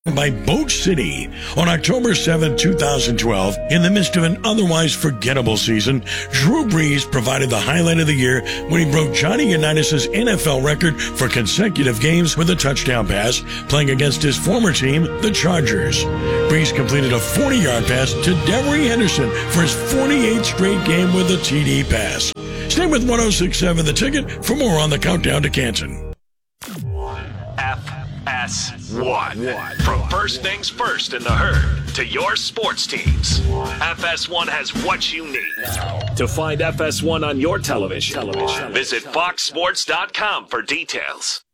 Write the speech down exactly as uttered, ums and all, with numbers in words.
by Boat City. On October seventh, two thousand twelve, in the midst of an otherwise forgettable season, Drew Brees provided the highlight of the year when he broke Johnny Unitas' N F L record for consecutive games with a touchdown pass, playing against his former team, the Chargers. Brees completed a forty-yard pass to Devery Henderson for his forty-eighth straight game with a T D pass. Stay with one oh six point seven The Ticket for more on the Countdown to Canton. F S one. From first things first in the herd to your sports teams, F S one has what you need. To find F S one on your television, television. visit fox sports dot com for details.